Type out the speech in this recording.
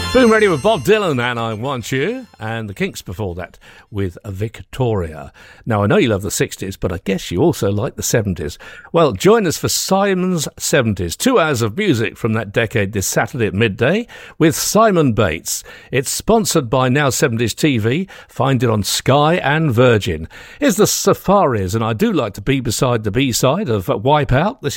Boom Radio with Bob Dylan and I Want You, and the Kinks before that with Victoria. Now, I know you love the 60s, but I guess you also like the 70s. Well, join us for Simon's 70s, 2 hours of music from that decade this Saturday at midday with Simon Bates. It's sponsored by Now 70s TV. Find it on Sky and Virgin. Here's the Safaris, and I do like to be beside the B-side of Wipeout. This is